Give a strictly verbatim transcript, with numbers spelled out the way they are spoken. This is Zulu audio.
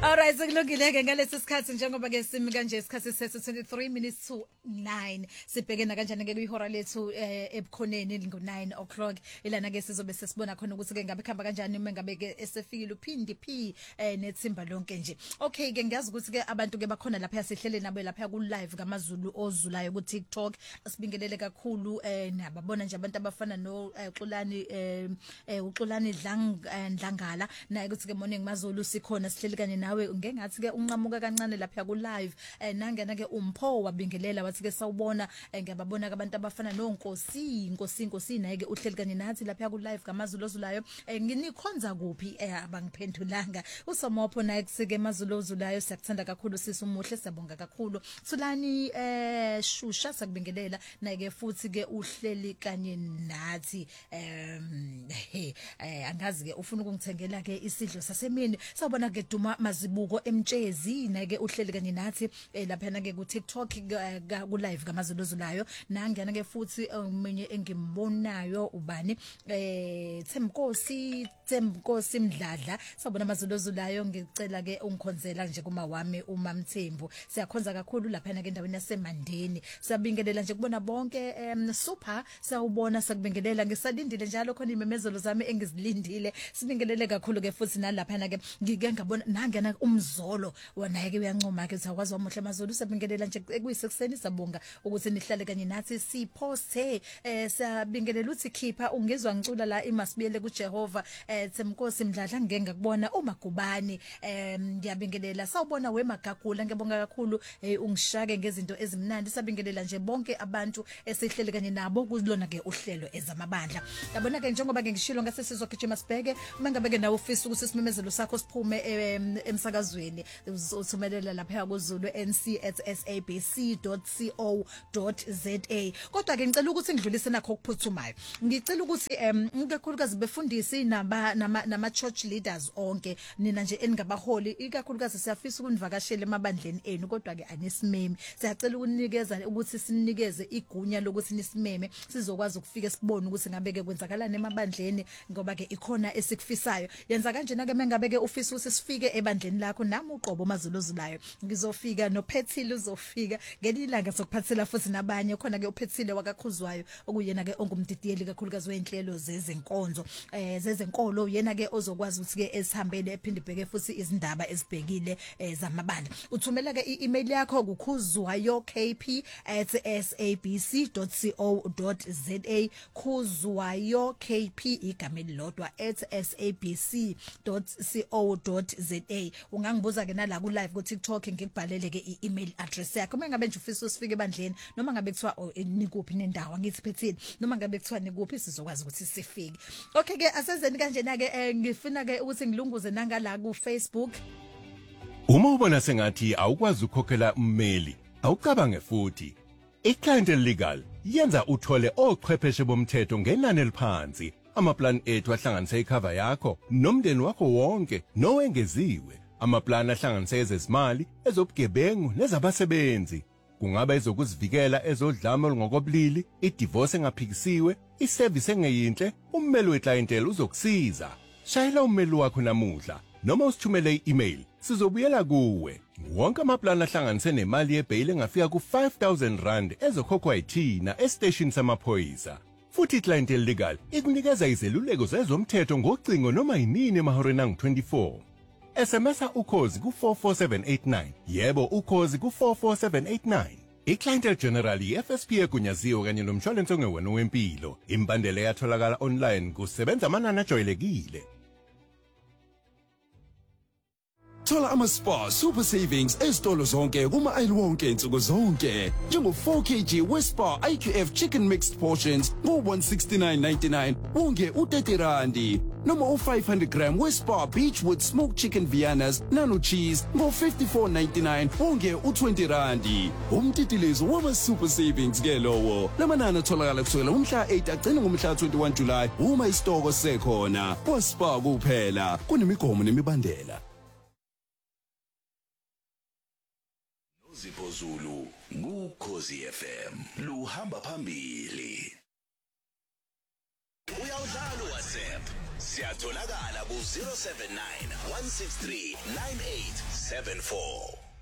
Alright, sekulungile ke ngalesi sikhathi njengoba ke simi kanje isikhathi sethu twenty-three minutes to nine. Sibhekena kanjani ke kwihora lethu ebukhoneni ngo nine o'clock. Ilana ke sizobe sesibona khona ukuthi ke ngabe khamba kanjani uma ngabe ke esefikile uphindi P nethimba lonke nje. Okay ke ngiyazi ukuthi ke abantu ke bakhona lapha yasihlele nabo lapha ku live kaMaZulu ozulayo ku TikTok. Asibingelele kakhulu nababona nje abantu abafana no Xolani eh uXolani Dlangala naye ukuthi ke morning maZulu sikhona sihleli kanye nawe ngengathi ke unqamuka kancane lapha ku live nangena ke umpho wabingelela wathi ke sawubona ngiyababona ke abantu abafana noNkosi inkosi inkosi naye ke uhleli kanye nathi lapha ku live kaMaZulu ozulayo nginikhonza kuphi abangiphendulanga usomopho naye kusike maZulu ozulayo siyakuthanda kakhulu sisi umuhle siyabonga kakhulu Thulani eh Shusha sakubingelela naye ke futhi ke uhleli kanye nathi em eh angazi ke ufuna ukungithengela ke isidlo sasemini sawubona ke Duma Mazibuko emtshezi naye ke uhleli kanye nathi lapha na ke ku TikTok ku live kaMaZulu ozulayo nangena ke futhi umunye engimbonayo ubani eh Themkosi Themkosi Mdladla sawubona maZulu ozulayo ngicela ke ungikhonzela nje kuma wami uMamthembu siyakhonza kakhulu lapha na ke endaweni yaseMandeni siyabingelela nje kubona bonke um, super sawubona sakubingelela ngisalindile njalo khona imemezelo zami engizilindile sibingelele kakhulu ke futhi nalapha na ke ngike ngabona nangena umzolo wona ke uyancoma ke sakwazi wamuhle maZulu sabingelela nje ekuyisekuseni sabonga ukuthi nihlale kanye nathi siposte eh sabingelela uthi khipha ungezwa ngicula la imasibiyele kuJehova eh Themkosi Mdladla ngeke ngakubona uMagubani eh ngiyabingelela sawubona weMagagula ngiyabonga kakhulu eh ungishake ngezinto ezimnandi sabingelela nje bonke abantu esihlele kanye nabo kulona ke uhlelo ezamabandla yabona ke njengoba ke ngishilo ngase sizogijima sibheke uma ngabe ke nawe ufisa ukuthi simemezelo sakho siphume emsakazweni uthumelela lapha kuZulu N C at s a b c dot co dot z a kodwa ke ngicela ukuthi ngidlulise nakho okuphuthumayo ngicela ukuthi em ikakhulukazi befundisi naba nama church leaders onke nina nje eningabaholi ikakhulukazi siyafisa ukunivakashela emabandleni enu kodwa ke anisimeme siyacela ukunikeza ukuthi sinikeze igunya lokuthi nisimeme sizokwazi ukufika sibone ukuthi ngabe ke kwenzakalana emabandleni ngoba ke ikhona esikufisayo yenza kanje na ke mengabe ke ufisa ukuthi sifike ebandleni lakho nami uqobo maZulu ozulayo ngizofika noPhethile uzofika ngelilanga sokuphathela futhi nabanye khona ke uPhethile wakakhuzwayo okuyena ke ongumdidiyeli kakhulukazi wenhlelo zezenkonzo eh zezenkolo yena ke ozokwazi ukuthi ke esihambele ephinde bheke futhi izindaba ezibhekile zamabandla uthumela ke i-email yakho kukhuzwayo k p at s a b c dot co dot z a khuzwayo k p igama elilodwa at s a b c dot co dot z a ungangibuza ke nala ku live ku TikTok ngikubhalele ke i-email address yakho uma ngabe nje ufisa usifike ebandleni noma ngabe kuthiwa nikuphi nendawo ngithi Phethile noma ngabe kuthiwa nikuphi sizokwazi ukuthi sifike okay ke asenzeni kanje na ke ngifuna ke ukuthi ngilunguze nangala ku Facebook uma ubona sengathi awukwazi ukukhokhela ummeli awucabange futhi iClientele Legal yenza uthole ochwepheshe bomthetho ngenani eliphansi amaplan ethu ahlanganisa icover yakho nomndeni wakho wonke nowengeziwe amaplan ahlanganisa ezezimali ezobugebengu nezabasebenzi kungaba ezokuzivikela ezodlame olungokobulili idivorce engaphikisiwe iservice engeyinhle ummeli weClientele uzokusiza shayela ummeli wakho namuhla noma usithumele i-email sizobuyela kuwe wonke amaplan ahlanganise nemali yebail engafika ku five thousand rand ezokhokhwa yithina estation samaphoyisa futhi iClientele Legal ikunikeza izeluleko zezomthetho ngocingo noma yinini emahoreni angu twenty-four S M S ukhozi ku four four seven eight nine yebo ukhozi ku four four seven eight nine iClientele General F S P egunyaziwe kanye nomshwalense ongewena wempilo imbandela yatholakala online kusebenza amanani ajwayelekile Thola ama-Spar Super Savings ezitolo zonke kuma-aisle wonke insuku zonke. Njengo four kilograms we-Spar I Q F Chicken Mixed Portions ngo-one sixty-nine ninety-nine wonge u-thirty randi. Noma u-five hundred gram we-Spar Beachwood Smoked Chicken Viennas Nano Cheese ngo-fifty-four ninety-nine wonge u-twenty randi. Umtitilizo wama-Super Savings ke lowo. Lamanani atholakala kusukela umhla eight agcina ngomhla twenty-one July uma isitoko sekhona. Kwa-Spar kuphela kunemigomo nemibandela. Zipho Zulu kuKhosi F M luhamba phambili uyawudlala uWhatsApp siyatholakala ku zero seven nine one six three nine eight seven four.